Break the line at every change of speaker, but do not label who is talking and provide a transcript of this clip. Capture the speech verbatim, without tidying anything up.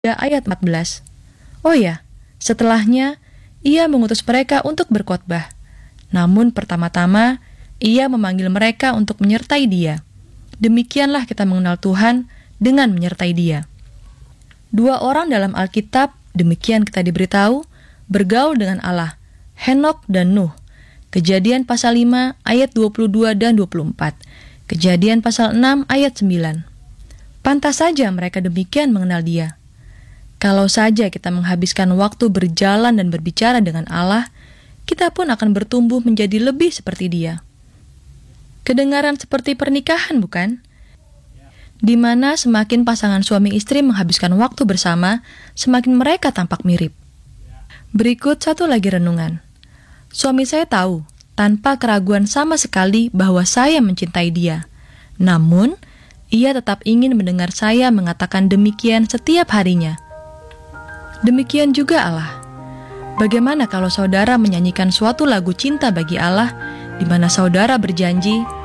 ayat empat belas. Oh ya, setelahnya ia mengutus mereka untuk berkhotbah. Namun pertama-tama ia memanggil mereka untuk menyertai dia. Demikianlah kita mengenal Tuhan dengan menyertai dia. Dua orang dalam Alkitab, demikian kita diberitahu, bergaul dengan Allah, Henokh dan Nuh. Kejadian pasal lima ayat dua puluh dua dan dua puluh empat. Kejadian pasal enam ayat sembilan. Pantas saja mereka demikian mengenal dia. Kalau saja kita menghabiskan waktu berjalan dan berbicara dengan Allah, kita pun akan bertumbuh menjadi lebih seperti dia. Kedengaran seperti pernikahan, bukan? Di mana semakin pasangan suami istri menghabiskan waktu bersama, semakin mereka tampak mirip. Berikut satu lagi renungan. Suami saya tahu, tanpa keraguan sama sekali bahwa saya mencintai dia. Namun, ia tetap ingin mendengar saya mengatakan demikian setiap harinya. Demikian juga Allah. Bagaimana kalau saudara menyanyikan suatu lagu cinta bagi Allah, di mana saudara berjanji,